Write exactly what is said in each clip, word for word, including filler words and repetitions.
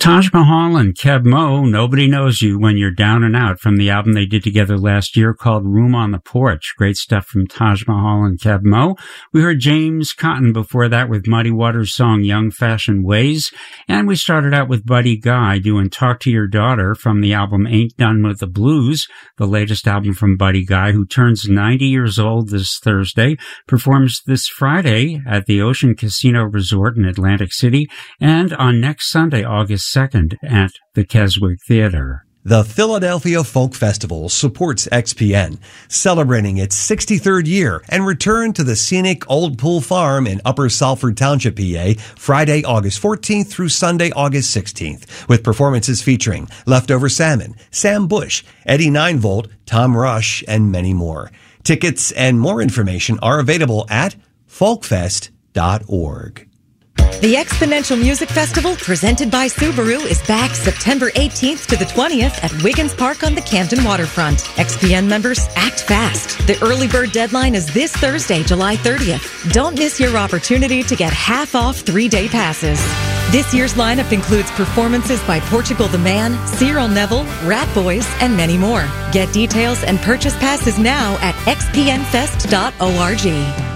Taj Mahal and Keb Mo, Nobody Knows You When You're Down and Out, from the album they did together last year called Room on the Porch. Great stuff from Taj Mahal and Keb Mo. We heard James Cotton before that with Muddy Waters' song Young Fashioned Ways. And we started out with Buddy Guy doing Talk to Your Daughter from the album Ain't Done with the Blues, the latest album from Buddy Guy, who turns ninety years old this Thursday, performs this Friday at the Ocean Casino Resort in Atlantic City, and on next Sunday, August second, at the Keswick Theater. The Philadelphia Folk Festival supports X P N, celebrating its sixty-third year and return to the scenic Old Pool Farm in Upper Salford Township, P A, Friday, August fourteenth through Sunday, August sixteenth, with performances featuring Leftover Salmon, Sam Bush, Eddie nine volt, Tom Rush, and many more. Tickets and more information are available at folkfest dot org. The Exponential Music Festival, presented by Subaru, is back September eighteenth to the twentieth at Wiggins Park on the Camden waterfront. X P N members, act fast. The early bird deadline is this Thursday, July thirtieth. Don't miss your opportunity to get half off three-day passes. This year's lineup includes performances by Portugal the Man, Cyril Neville, Rat Boys, and many more. Get details and purchase passes now at x p n fest dot org.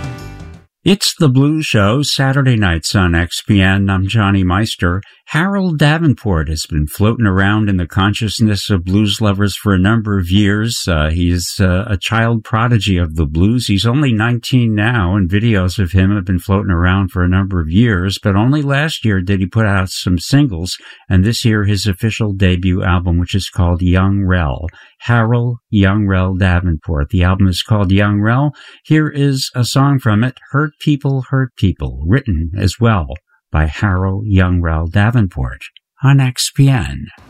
It's The Blues Show, Saturday nights on X P N. I'm Johnny Meister. Harold Davenport has been floating around in the consciousness of blues lovers for a number of years. Uh, he's uh, a child prodigy of the blues. He's only nineteen now, and videos of him have been floating around for a number of years, but only last year did he put out some singles, and this year his official debut album, which is called Young Rel. Harold Young Rel Davenport. The album is called Young Rel. Here is a song from it, Hurt People, Hurt People, written as well by Harold Young Rel Davenport on X P N.